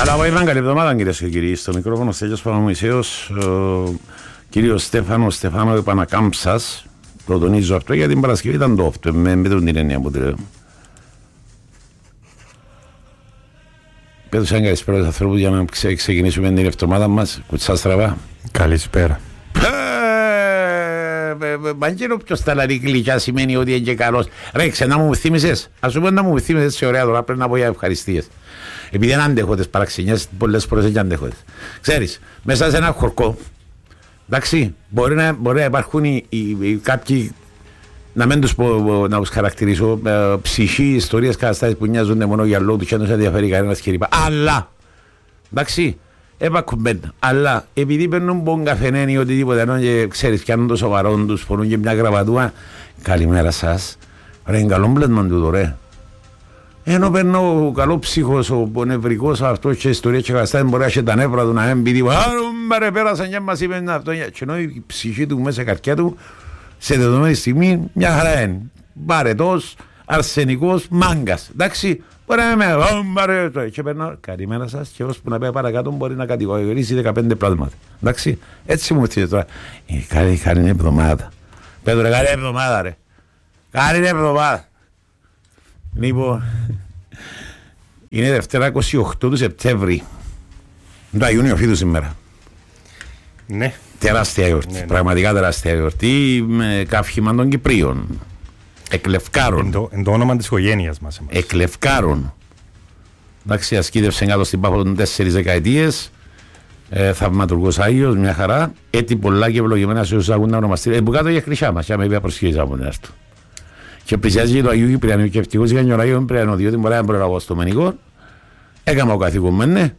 Καλά απόγευμα, καλή εβδομάδα κυρίες και κύριοι. Στο μικρόφωνο Στέλιος Παπαμωυσέος, ο κύριος Στέφανο επανακάμψας. Το τονίζω αυτό γιατί την Παρασκευή ήταν το αυτό, με τον την έννοια που τρέχω. Πέτω σαν καλησπέρα τους ανθρώπους για να ξεκινήσουμε την εβδομάδα μας. Κουτσά στραβά. Καλησπέρα. Μα και ποιος τα λαρή γλυκιά σημαίνει ότι είναι και καλός. Ρε, ξένα μου θύμισες. Ας σου πω να μου θύμισες σε ωραία τώρα, πρέπει να πω για ευχαριστίες. Επειδή δεν αντέχω τις παραξενιές, πολλές φορές δεν αντέχω. Ξέρεις, μέσα σε ένα χορκό, εντάξει, μπορεί να υπάρχουν κάποιοι, να μην τους πω, να τους χαρακτηρίσω, ψυχοί, ιστορίες, καταστάσεις που νοιάζονται μόνο για λόγω του και δεν τους ενδιαφέρει κανένας κλπ. Αλλά, εντάξει, έπακουμπεν, αλλά επειδή παίρνουν πον καφενένοι ή οτιδήποτε, ενώ και ξέρεις, πιάνουν το σοβαρό τους, φορούν και μια γραβατούα, καλημέρα σας, ρε, είναι καλό μπλέσμα τούτο, ρε. Ενώ παίρνω ο καλό ψύχος, ο νευρικός αυτός και ιστορία και καταστάσεις μπορεί να έχει τα νεύρα του να μην πει τίποτα. Ρε, πέρασαν και μας είπαν αυτό. Και ενώ η ψυχή του μέσα καρκιά του, σε δεδομένη στιγμή, μια χαρά είναι. Βαρετός, αρσενικός, μάγκας. Εντάξει, μπορεί να με και παίρνω, καλημέρα σας, και ώσπου να πάει παρακάτω μπορεί να κατηγορήσει 15 πράγματα. Εντάξει, έτσι μου ήρθε τώρα. Καλή εβδομάδα. Πέτω ρε, καλή εβδομάδα ρε. Καλή εβδομάδα. Λοιπόν, είναι Δευτέρα 28 του Σεπτέμβρη. Το Ιούνιο φύτου σήμερα. Ναι. Τεράστια γιορτή, ναι. Πραγματικά τεράστια γιορτή με καύχημα των Κυπρίων. Εκλευκάρων. Εν το όνομα της οικογένειας μας. Εκλευκάρων. Εντάξει, ασκήτευσε κάτω στην Πάφο των 4 δεκαετίες. Θαυματουργός Άγιος, μια χαρά. Έτσι πολλά και ευλογημένα σε όσους ακούν να ονομαστεί. Που κάτω για χρυσά μας, και με είπα προσχέσεις από την έρθω. Και πλησιάζει και το Αγίου Κυπριανού και ευτυχώς είχαν και ο Αγίου Κυπριανού, διότι μπορεί να προλαβώ στο Μενικό. Έκανα ο καθήκον με, ναι.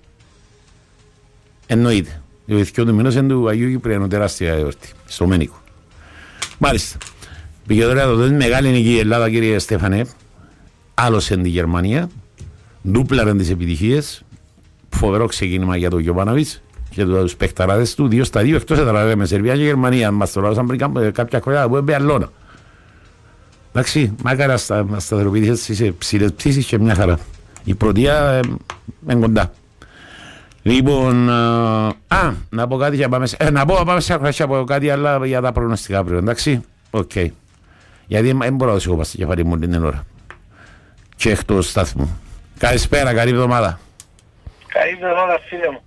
Εννοείται. Το ηθικιό του μηνός είναι του Αγίου Κυπριανού, τεράστια γιορτή, στο Μενικό. Μάλιστα. Πήγε τώρα τότε μεγάλη νίκη η Ελλάδα, κύριε Στέφανε. Άλλωσε την Γερμανία. Δούπλαραν τις επιτυχίες. Φοβερό ξεκίνημα για τον Γιωβάνοβιτς και τους παιχταράδες του. 2-2 εκτός έδρα με Σερβία και Γερμανία. Μας τρολάσαν πριν κάποια χρόνια που έμπαι αλλόνα. Εντάξει, μάκαρα να σταθεροποιήσεις σε ψηλές πτήσεις και μια χαρά. Η πρωτεία είναι κοντά. Λοιπόν, να πω κάτι για πάμε σε χράσια από κάτι άλλα για τα προγνωστικά αύριο, εντάξει. Οκ. Γιατί δεν μπορώ να το σηκώπα στη κεφαλή μου την ώρα. Και εκτός στάθμου. Καλησπέρα, καλή εβδομάδα. Καλή εβδομάδα, φίλε μου.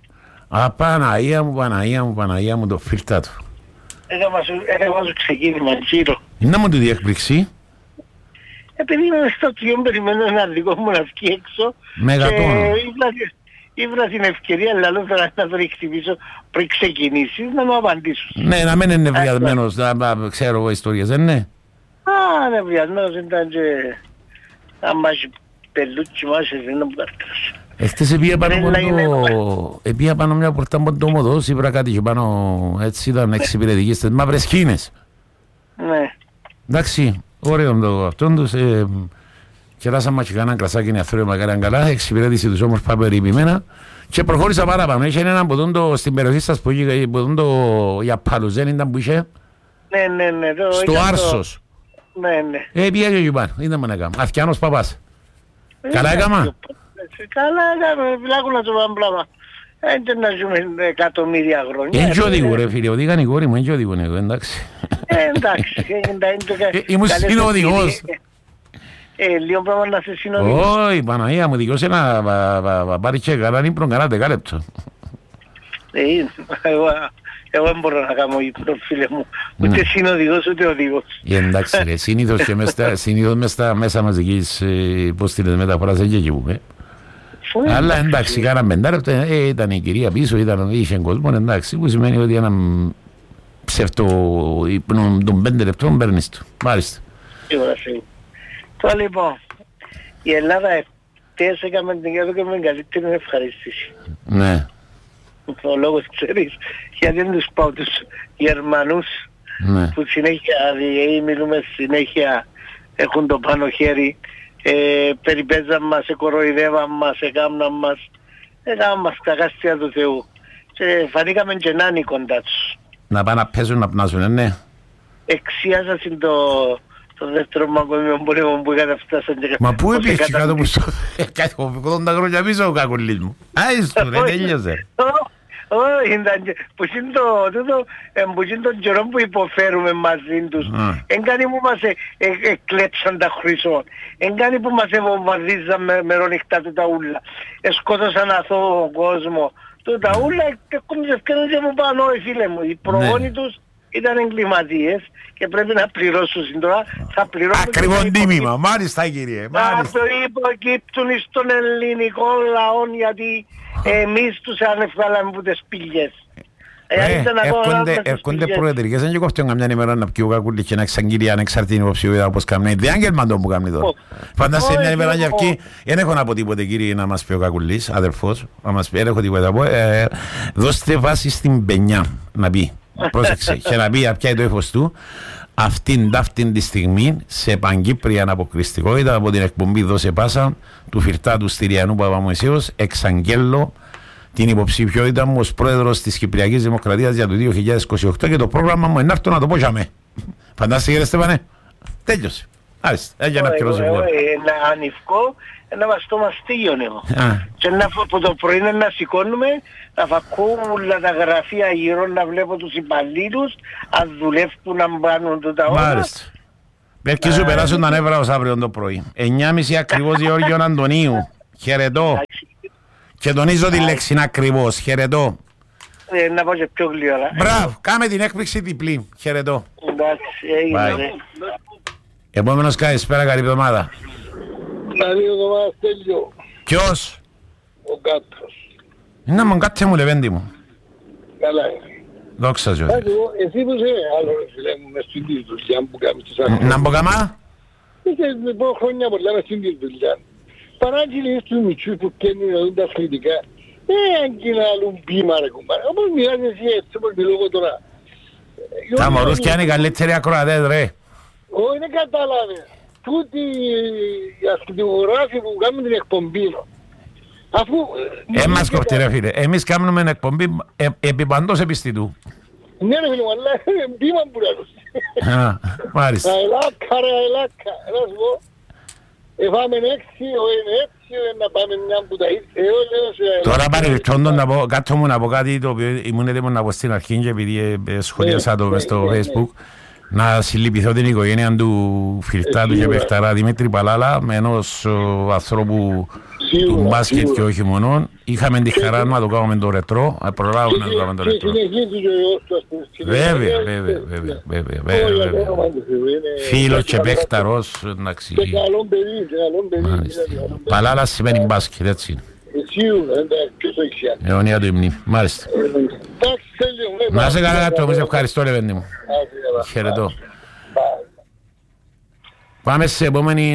Παναγία μου το φίλτα του. Εγώ σου ξεκίνημα, Τζίρο. Είναι μου τη διεκπληξή. Επειδή είμαι στο τριό, περιμένω ένα δικό μου να βγει έξω. Και ήβρα την ευκαιρία, λαλό να τον χτυπήσω πριν ξεκινήσεις, να μου απαντήσεις. Ναι, να μην είναι νευριασμένος, να ξέρω εγώ ιστορίες, δεν είναι. Νευριασμένος ήταν και... Αν μάχει πελούτσι μάχες, δεν είναι παρτάς. Εχθές επία πάνω μια πορτά από το μοδός, είπα κάτι και πάνω, έτσι ήταν εξυπηρετικές, τις μαύρες σκήνες. Ναι. Εντάξει, ωραίο το αυτόν τους. Κεράσαμε και κανέναν κρασάκι νεαθρόιο μακάρι καλά, εξυπηρέτησε τους όμως περιποιημένα και προχώρησα παραπάνω. Είχε έναν που τον στην περιοχή σας που είχε για Παλουζέν ήταν που είχε. Ναι. Στο Άρσος. Ναι. Πήγα και πάνω, ήταν με να κάνω. Αθιάνος Παπάς. Καλά έκαμα. Καλά έκαμε, viláκουν να το πάνε πράγμα. Δεν να ζούμε εκατομμύρια χρόνια. Εν και οδηγού ρε φίλε, οδήγαν η κόρη μου, εν και οδηγούν εγώ, εντάξει. Εντάξει. Ήμουν συνοδηγός. Λίγο πράγμα να σε συνοδηγούς. Όχι, Παναγία μου δικαιώσε να πάρει και καλά ύπνο κανένα δεκάλεπτο. Εγώ δεν μπορώ να κάνω ύπνο, φίλε μου. Ούτε συνοδηγός ούτε οδηγός. Εντάξει ρε, συνήθως και μες στα μέσα μαζικής υποστήλες μεταφοράς δεν γεγιούμε. Αλλά εντάξει, κάναμε πεντάρεπτο, ήταν η κυρία πίσω, είχε κόσμο, εντάξει, που σημαίνει ότι ένα ψεύτο ύπνο των 5 λεπτών παίρνεις του. Μάλιστα. Τώρα λοιπόν, η Ελλάδα ευτές έκαμε την κάτω και με καλύτερη ευχαρίστηση. Ναι. Ο λόγος ξέρεις, γιατί δεν τους πάω τους Γερμανούς που συνέχεια μιλούμε συνέχεια, έχουν το πάνω χέρι, περιπέζαν μας, κοροϊδεύαν μας, έκαναν μας τα γάστια του Θεού. Και φανήκαμε και νάνοι κοντά τους. Να πάνε να παίζουν να πνάζουν, ναι. Εξίαζαν στο δεύτερο παγκόσμιο πόλεμο που καταφτάσαν και... Μα πού έπιες κάτω που στο... Κάτι 80 χρόνια πίσω ο κακολής μου. Άιστο ρε, τέλειωσε. Όχι, που είναι τον καιρό που υποφέρουμε μαζί τους. Εν κάνει που μας εκλέψαν τα χρυσό. Εν κάνει που μας βομβαρδίζαν με μερονυχτά του τα ούλα. Σκότωσαν αθώο κόσμο. Του τα ούλα κομμιζευκένουν και από πάνω, φίλε μου. Οι προγόνοι τους ήταν εγκληματίες και πρέπει να πληρώσουν τώρα. Θα πληρώσουν... Ακριβώς τίμημα, μάλιστα κύριε. Να το υποκύπτουν στον ελληνικό λαό γιατί εμείς τους ανεφάλαμε από τις πηγές. Έρχονται προεδρικές, δεν κόφτουν καμιά ημέρα να πιω κακούλη και να εξαγγείλει ανεξαρτήνη υποψηφιότητα όπως κάνει. Διάγγελμα το που κάνει τώρα. Φαντάζεσαι μια ημέρα για εκεί, δεν έχω να πω τίποτε κύριε να μας πει ο κακούλης, αδερφός, να μας πει, δεν έχω τίποτε να πω. Δώστε βάση στην πενιά να πει, πρόσεξε, και να πει ποια είναι το ύφος του. Αυτήν τη στιγμή σε παγκύπρια αναποκριστικότητα από την εκπομπή Δώσε Πάσα του Φυρτάτου Στυριανού Παπαμωυσίως εξαγγέλλω την υποψηφιότητα μου ως πρόεδρος της Κυπριακής Δημοκρατίας για το 2028 και το πρόγραμμα μου ενάρτω να το πω για με. Φαντάστηκε κύριε Στέφανε. Τέλειωσε. Άριστα. Έγινε να πληρώσει εγώ. Ένα ανηφκό, ένα βαστό μαστίγιον εγώ. Και από το πρωί να σηκώνουμε, να φακούμε τα γραφεία γύρω, να βλέπω τους υπαλλήλους, αν δουλεύουν να μπάνουν το τα όλα. Μάλιστα. Πρέπει σου περάσουν τα νεύρα ως αύριο το πρωί. 9.30 ακριβώς Γεώργιον Αντωνίου. Χαιρετώ. Και τονίζω τη λέξη ακριβώς. Χαιρετώ. Να πάω και πιο γλυόρα. Μπράβο. Κάμε την έκπληξη διπλή. Χαιρετώ. Εντάξει, έγινε. Επόμενος καλησπέρα, καλή εβδομάδα. Καλή εβδομάδα, Στέλιο. Ποιος? Ο Κάτρος. Είναι mon κάτε μου λεβέντη μου. Καλά είναι. Δόξα σου. Εσύ που είσαι άλλο φίλε μου μες στην δουλειά που κάνεις τις άλλες. Να μπω καμά? Είσαι λοιπόν χρόνια πολλά μες στην δουλειά. Παράγγειλες τους μητσούς που καίνουν να δουν τα αθλητικά. Έγκει να άλλουν πείμα ρε κουμπάρε. Όπως μιλάς εσύ έτσι όπως μιλώ εγώ τώρα. Τα μωρούθκια είναι οι καλύτεροι ακροατές ρε. Όχι δεν κατάλαβε. Τούτοι οι ασκητικογράφοι που κάνουν την εκπομπή. Αφού... Μας κοπτεί ρε φίλε. Εμείς κάνουμε εκπομπή επί παντός επιστητού. Ναι ρε φίλε μου, αλλά πείμα που λάλλουν. Μάλιστα. Αελάκα ρε αελάκα. Να σου πω. Εφάμε έξι, είναι έξι, να πάμε μια που τα ήρθε. Τώρα παρελθόντων να πω, κάτω μου να πω κάτι το οποίο ήμουν έτοιμο να πω στην αρχή και επειδή σχολίασα το μες στο Facebook, να συλληπιθώ την οικογένεια του Φυρτάτου και Πεχταρά Δημήτρη Παλάλα με ενός ανθρώπου του μπάσκετ και όχι μόνο. Είχαμε τη χαρά να το κάνουμε το ρετρό, προλάβουμε να το κάνουμε το ρετρό. Βέβαια. Φίλος και Πέχταρος, εντάξει. Παλάλα σημαίνει μπάσκετ, έτσι είναι. Αιωνία του υμνή, μάλιστα. Να σε καλά κάτω, εμείς ευχαριστώ λεβέντη μου. Χαιρετώ. Πάμε σε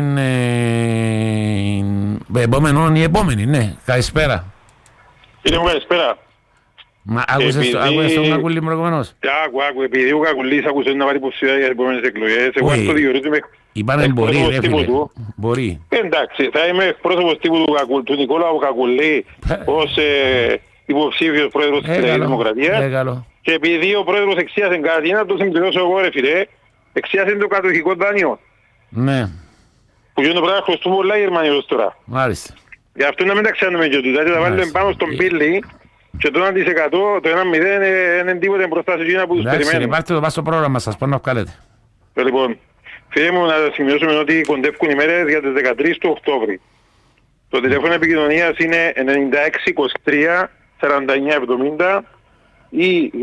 επόμενη, ναι. Καλησπέρα. Κύριε μου, καλησπέρα. Μα άκουσες τον Κακουλή προηγουμένως? Άκου, επειδή ο Κακουλής άκουσε να πάρει υποψηφιότητα για τις επόμενες εκλογές, εγώ αυτό διορίζομαι είπαμε μπορεί ρε φίλε. Μπορεί. Εντάξει, θα είμαι εκπρόσωπος τύπου του Νικόλαου Κακουλή ως υποψήφιος πρόεδρος της Κυπριακής Δημοκρατίας. Και επειδή ο πρόεδρος εξίασε κάτι, να το συμπληρώσω εγώ ρε φίλε, εξίασε το κατοχικό δάνειο. Ναι. Που γίνονται πράγματα χρωστούν πολλά οι Γερμανιώτες τώρα. Μάλιστα. Γι' αυτό να μην τα ξέρουμε και τους, δηλαδή θα βάλουμε πάνω στον πύλη και το 1%, το 1-0 είναι τίποτε μπροστά σε εκείνα που τους περιμένουν. Εντάξει, πάρτε το πάνω στο πρόγραμμα σας, πώς να βγάλετε. Λοιπόν, φίλε μου να σημειώσουμε ότι κοντεύκουν οι μέρες για τις 13 του Οκτώβρη. Το τηλέφωνο επικοινωνίας είναι 9623 4970 ή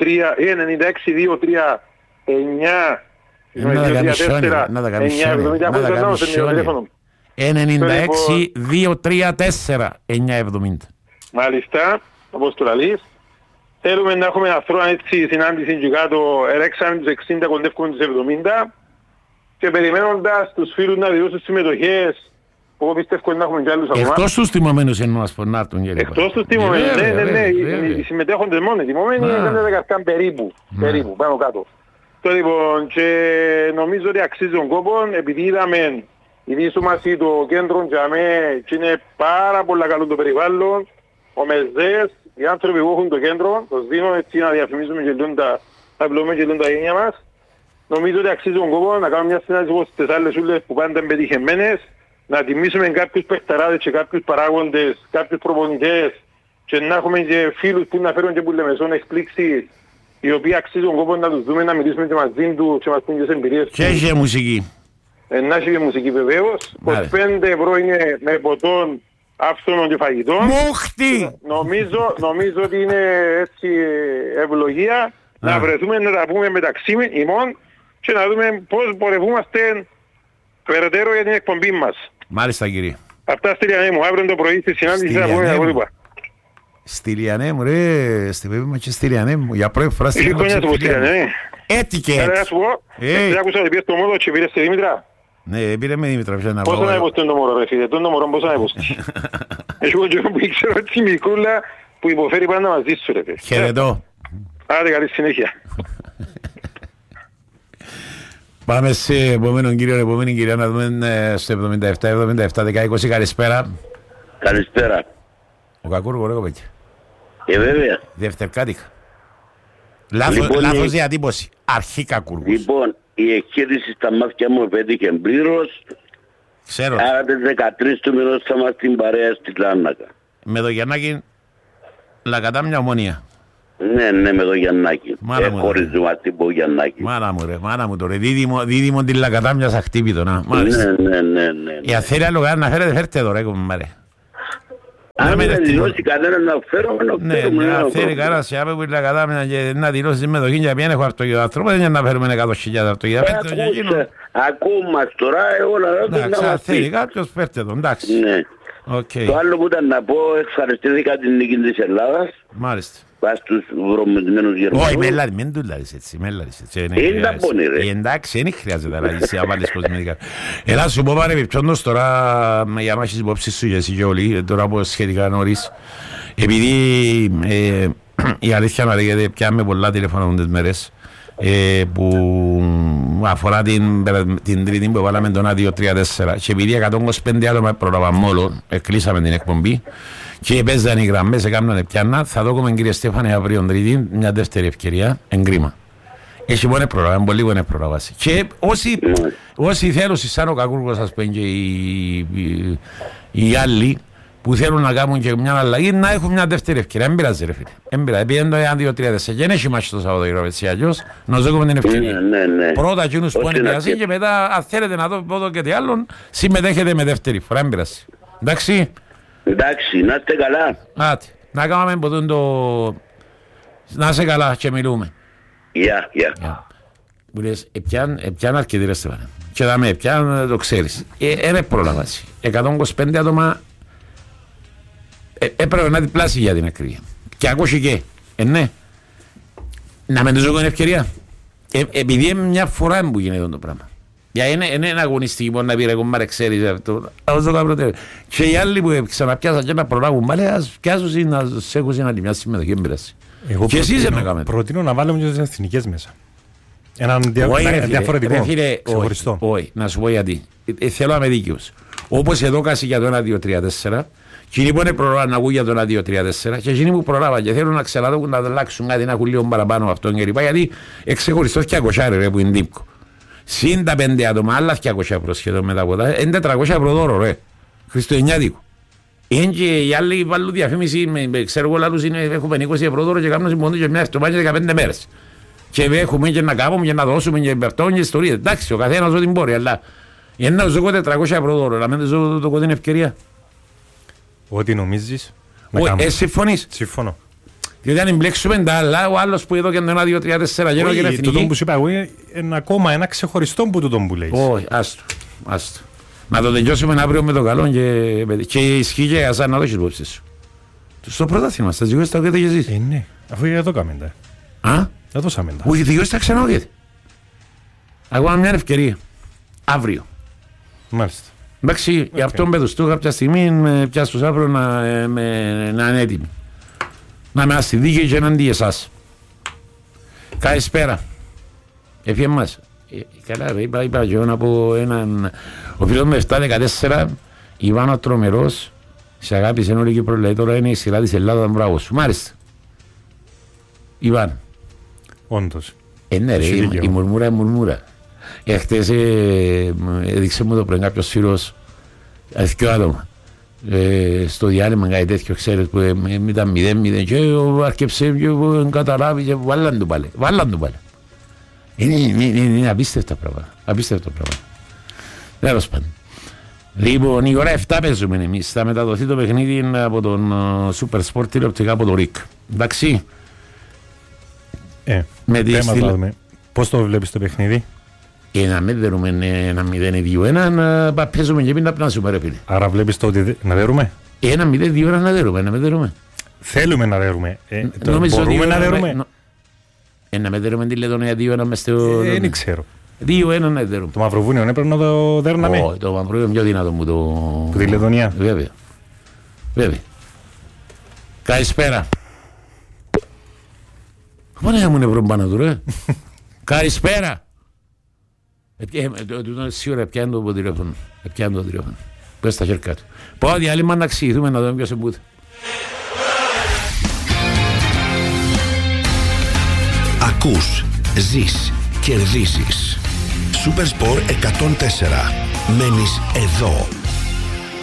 9623 96-234-970. Μάλιστα, όπως το λαλείς. Θέλουμε να έχουμε ανθρώπου έτσι συνάντηση και κάτω, ερέξαμε τους 60, κοντεύκουμε τους 70 και περιμένοντας τους φίλους να διώσουν συμμετοχές που εγώ πιστεύω να έχουμε κι άλλους ακόμα. Εκτός τους τιμωμένους εννοάς πονάρτουν γελίπα. Εκτός τους τιμωμένους, ναι, οι συμμετέχοντες μόνο, οι τιμωμένοι ήταν 10 περίπου, πάνω κάτω. Λοιπόν, και νομίζω ότι αξίζει τον κόπο, επειδή είδαμε η δίσομαση το κέντρο για μέ και είναι πάρα πολλά καλό το περιβάλλον, ο μεζές, οι άνθρωποι που έχουν το κέντρο, το δίνω έτσι να διαφημίζουμε και τα επιλογούμε και τα γένεια μας. νομίζω ότι αξίζει τον κόπο να κάνουμε μια συνάντηση όπως τις άλλες ούλες που πάντα είναι πετυχημένες, να τιμήσουμε κάποιους παιχταράδες και κάποιους παράγοντες, κάποιους προπονητές και να έχουμε και φίλους που να φέρουν και που λέμε σώνα εκπλήξεις, οι οποίοι αξίζουν τον κόπο να τους δούμε, να μιλήσουμε και μαζί τους και μας πούν και σε εμπειρίες τους. Και έχει μουσική. Να έχει και μουσική βεβαίως. 25 ευρώ είναι με ποτόν, άφθονων και φαγητών. Μούχτη! Νομίζω ότι είναι έτσι ευλογία να βρεθούμε να τα πούμε μεταξύ ημών και να δούμε πώς πορευούμαστε περαιτέρω για την εκπομπή μας. Μάλιστα κύριε. Αυτά στη Λιανέ μου, αύριο το πρωί στη συνάντηση θα πούμε τα υπόλοιπα. Στη Λιανέ μου ρε, στη παιδί μου και στη Λιανέ μου, για πρώτη φορά στη Λιανέ. Έτικε. Να σου πω, δεν άκουσα ότι πήρες το μόδο και πήρες τη Δήμητρα. Ναι, πήρε με Δήμητρα. Πόσο να υποστεί το μωρό ρε φίλε, το μωρό πόσο να υποστεί. Εγώ και που ήξερα τη μικρούλα που υποφέρει πάντα μαζί σου ρε φίλε. Χαιρετώ. Άντε καλή συνέχεια. Πάμε σε επόμενον κύριο, επόμενη κυρία να δούμε στο 77-77-20. Καλησπέρα. Καλησπέρα. Ο Κακούργο ρε κοπέκια. Βέβαια. Δευτερκάτικα. Λάθος διατύπωση. Αρχή Κακούργος. Λοιπόν, η εκχείρηση στα μάτια μου πέτυχε πλήρως. Ξέρω. Άρα τις 13 του μηνός θα μας την παρέα στη Λάρνακα. Με το Γιαννάκη Λακατάμια Ομόνια. Ναι, με το Γιαννάκη. Χωρίς ζουματί που Γιαννάκη. Μάνα μου τώρα. Δίδυμο την Λακατάμια σαν χτύπητο. Ναι. Η αθέρια λόγια να φέρετε, φέρτε εδώ ρε κομμάρε. Αν δεν δηλώσει κανένα να φέρουμε, να φέρουμε. Ναι, θέλει κανένα σε άπε που είναι Λακατάμια και να δηλώσει συμμετοχή και πιάνε έχω αυτοκίνητο άνθρωπο, δεν είναι να φέρουμε 100.000 αυτοκίνητα. Ακούμε τώρα, εγώ να εντάξει, θέλει κάποιος φέρτε τον, εντάξει. Το άλλο που ήταν να πω, ευχαριστήθηκα την νίκη της Ελλάδας. Μάλιστα. Πας στους βρωμισμένους Γερμανούς. Όχι, μην του λάρεις έτσι, είναι τα πόνοι ρε. Εντάξει, δεν χρειάζεται να λάρεις να βάλεις κοσμητικά. Έλα σου πω παρεμπιπτόντως τώρα, για να έχεις υπόψεις σου και εσύ και όλοι, τώρα που σχετικά νωρίς, επειδή η αλήθεια να λέγεται πιάμε πολλά τηλεφώνα τις μέρες, που αφορά την τρίτη που βάλαμε τον A234 και επειδή 125 άτομα πρόλαβαν μόνο, κλείσαμε την εκπομπή και παίζαν οι γραμμές, έκαναν πιάνα, θα δώσουμε κύριε Στέφανε αύριο τρίτη μια δεύτερη ευκαιρία, εγκρίμα. Έχει πόνε πρόλαβα, πολύ πόνε πρόλαβα. Και όσοι θέλουν σαν ο Κακούργος ας πούμε και οι άλλοι που θέλουν να κάνουν και μια αλλαγή, να έχουν μια δεύτερη ευκαιρία. Δεν πειράζει ρε φίλε. Δεν πειράζει. Επειδή είναι το 1-2-3-4 και δεν έχει μάχη το Σαββατοκύριακο έτσι αλλιώς, να δώσουμε την ευκαιρία. Πρώτα εκείνους που είναι πιάσει και μετά αν θέλετε να δω και τι άλλον, συμμετέχετε με δεύτερη φορά. Δεν πειράζει. Εντάξει. Εντάξει, να είστε καλά. Άτε, να κάνουμε ποτέ το... Να είσαι καλά και μιλούμε. Γεια. Μου λες, επιάν αρκετή ρε Στεφάνε. Και δάμε, επιάν το ξέρεις. Ένα προλαβάσει. 125 άτομα έπρεπε να διπλάσει για την ακρίβεια. Και ακούσει και, ναι. Να με τους δω την ευκαιρία. Επειδή μια φορά που γίνεται το πράγμα. Για είναι αγωνιστική που να πει ρε κομμάρε ξέρεις αυτό. Και οι άλλοι που ξαναπιάσαν και να προλάβουν πάλι ας πιάσουν ή να σε έχουν άλλη μια συμμετοχή εμπειράση. Εγώ προτείνω να βάλουμε και τις εθνικές μέσα. Έναν διαφορετικό, ξεχωριστό. Όχι, να σου πω γιατί. Θέλω να είμαι δίκαιος. Όπως εδώ κάσει για το 1-2-3-4, εκείνοι που είναι προλάβαν να ακούγουν για το 1-2-3-4 και εκείνοι που προλάβαν και θέλουν να ξαναδούν να αλλάξουν κάτι, να έχουν λίγο παραπάνω αυτόν και λοιπά, γιατί εξεχωριστός και ακοσάρε ρε που είναι δίπκο. Συν τα 5 άτομα, άλλα 200 ευρώ σχεδόν μετά από τα, είναι 400 ευρώ δώρο ρε, χριστουγεννιάτικο. Είναι και οι άλλοι βάλουν διαφήμιση, ξέρω εγώ λάλους έχουμε 20 ευρώ δώρο και κάνουν συμφωνή και μια εβδομάδα και 15 μέρες. Και έχουμε και να κάνουμε και να δώσουμε και αυτό και ιστορίες. Εντάξει, ο καθένας ό,τι μπορεί, αλλά είναι να ζω 400 ευρώ δώρο, να μην ζω το την ευκαιρία. Ό,τι νομίζεις. Συμφωνείς. Συμφωνώ. Διότι αν εμπλέξουμε τα άλλα, ο άλλος που εδώ και το 1-2-3-4 γένω και είναι εθνική. Τούτο που σου είπα εγώ είναι ακόμα ένα ξεχωριστό που τούτο που λέεις. Όχι, άστο. Να το τελειώσουμε αύριο με το καλό και ισχύει και ασά να δώσεις υπόψη σου. Στο πρωτάθλημα, στα δικαιώσεις τα ωκέτε και εσείς. Ναι, αφού εδώ κάμε τα. Α? Δεν δώσαμε τα. Όχι, δικαιώσεις τα ξανά ωκέτε. Ακόμα μια ευκαιρία. Αύριο. Μάλιστα. Εντάξει, για αυτόν παιδουστού κάποια στιγμή με πιάσους αύριο να είναι έτοιμοι. Να με άστι δίκαιοι και εναντί εσάς. Καλησπέρα. Έφυγε μας. Καλά, είπα και εγώ να πω έναν... Ο φίλος με 7-14, Ιβάνο Τρομερός, σε αγάπησε όλη η Κύπρο, λέει τώρα είναι η σειρά της Ελλάδας, μπράβο σου. Μάλιστα. Ιβάν. Όντως. Ναι ρε, η μουρμούρα είναι μουρμούρα. Χτες έδειξε μου το πρωί κάποιος φίλος, αθηκό άτομα. Στο διάλειμμα κάτι τέτοιο, ξέρεις, που ήταν 0-0 και αρκεψε και καταλάβει και βάλαν του πάλι. Είναι απίστευτα πράγματα. Τέλος πάντων. Λοιπόν, η ώρα 7 παίζουμε εμείς. Θα μεταδοθεί το παιχνίδι από τον Super Sport τηλεοπτικά από το RIC. Εντάξει. Πώς το βλέπεις το παιχνίδι? Να μην δερούμε 1-0-2-1, παίζουμε και να πνάσουμε ρε φίλε. Άρα βλέπεις το ότι να δερούμε? 1-0-2-1 να δερούμε. Θέλουμε να δερούμε. Μπορούμε να δερούμε? Να με δερούμε τη Λετωνία 2-1 μες στο... Δεν ξέρω. 2-1 να δερούμε. Το Μαυροβούνιο έπρεπε να το δέρναμε? Όχι, το Μαυροβούνιο πιο δυνατό μου το... Που τη Λετωνία? Βέβαια. Καλησπέρα. Μάνα μου είναι προμπάνω του ρε. Καλησπέρα. Σίγουρα πιάνε το τηλέφωνο. Πες τα χέρια του. Πάω διάλειμμα να ξηγηθούμε να δούμε ποιος εμπούτε. Ακούς, ζεις, κερδίζεις. Supersport 104. Μένεις εδώ.